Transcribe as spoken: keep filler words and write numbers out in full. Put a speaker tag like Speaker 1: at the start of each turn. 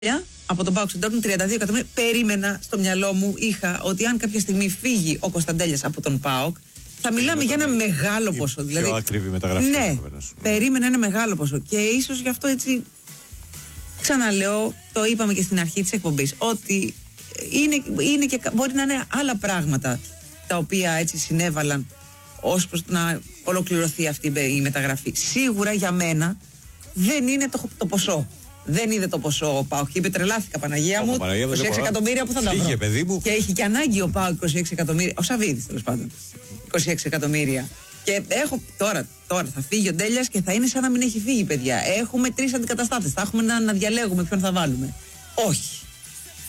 Speaker 1: Από τον ΠΑΟΚ στον Ντόρτμουντ τριάντα δύο εκατομμύρια. Περίμενα, στο μυαλό μου είχα ότι αν κάποια στιγμή φύγει ο Κωνσταντέλιας από τον ΠΑΟΚ, θα μιλάμε για ένα μεγάλο ποσό. Δηλαδή,
Speaker 2: πιο ακριβή μεταγραφή.
Speaker 1: Ναι, περίμενα ένα μεγάλο ποσό. Και ίσως γι' αυτό έτσι. Ξαναλέω, το είπαμε και στην αρχή της εκπομπής, ότι είναι, είναι και, μπορεί να είναι άλλα πράγματα τα οποία έτσι συνέβαλαν ως προς να ολοκληρωθεί αυτή η μεταγραφή. Σίγουρα για μένα δεν είναι το, το ποσό. Δεν είδε το ποσό ο ΠΑΟΚ. Είπε τρελάθηκα, Παναγία μου. είκοσι έξι εκατομμύρια που θα τα βρω.
Speaker 2: Είχε, παιδί μου.
Speaker 1: Και είχε και ανάγκη ο ΠΑΟΚ είκοσι έξι εκατομμύρια. Ο Σαββίδης τέλος πάντων. είκοσι έξι εκατομμύρια. Και έχω τώρα, τώρα θα φύγει ο Ντέλιας και θα είναι σαν να μην έχει φύγει, παιδιά. Έχουμε τρεις αντικαταστάτες. Θα έχουμε να, να διαλέγουμε ποιον θα βάλουμε. Όχι.